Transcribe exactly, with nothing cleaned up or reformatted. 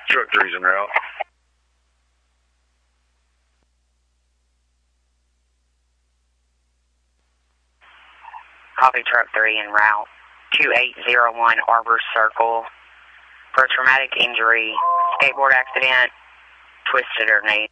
Truck three's en route. Copy, truck three en route. two eight zero one Arbor Circle. For a traumatic injury, skateboard accident, twisted her knee.